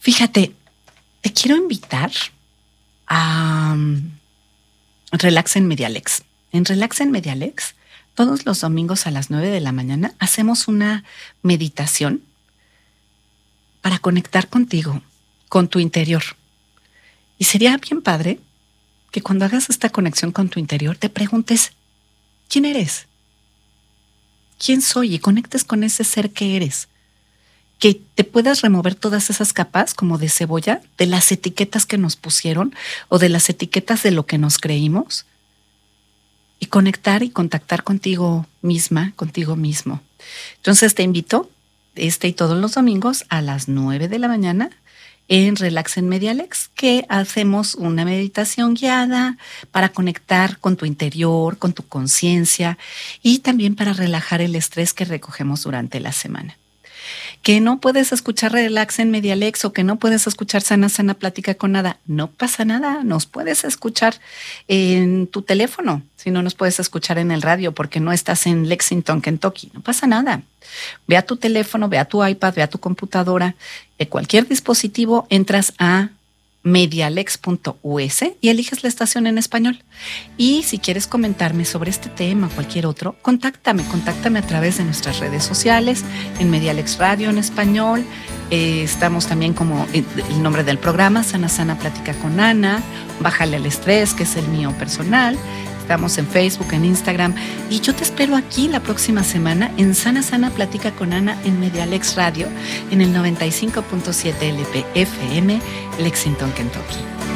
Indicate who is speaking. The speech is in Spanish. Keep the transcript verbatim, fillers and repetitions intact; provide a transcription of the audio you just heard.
Speaker 1: Fíjate, te quiero invitar a um, Relax en Medialex. En Relax en Medialex, todos los domingos a las nueve de la mañana, hacemos una meditación para conectar contigo, con tu interior. Y sería bien padre que cuando hagas esta conexión con tu interior te preguntes, ¿quién eres? ¿Quién soy? Y conectes con ese ser que eres. Que te puedas remover todas esas capas como de cebolla, de las etiquetas que nos pusieron o de las etiquetas de lo que nos creímos y conectar y contactar contigo misma, contigo mismo. Entonces te invito este y todos los domingos a las nueve de la mañana en Relax en Medialex, que hacemos una meditación guiada para conectar con tu interior, con tu conciencia y también para relajar el estrés que recogemos durante la semana. Que no puedes escuchar Relax en Medialex o que no puedes escuchar Sana Sana Plática con Nada, no pasa nada, nos puedes escuchar en tu teléfono, si no nos puedes escuchar en el radio porque no estás en Lexington, Kentucky, no pasa nada. Ve a tu teléfono, ve a tu iPad, ve a tu computadora, de cualquier dispositivo, entras a medialex punto u s y eliges la estación en español. Y si quieres comentarme sobre este tema o cualquier otro, contáctame, contáctame a través de nuestras redes sociales, en Medialex Radio en español. Eh, estamos también como el nombre del programa, Sana Sana Plática con Ana, Bájale al Estrés, que es el mío personal. Estamos en Facebook, en Instagram. Y yo te espero aquí la próxima semana en Sana Sana Plática con Ana en Medialex Radio, en el noventa y cinco punto siete L P F M, Lexington, Kentucky.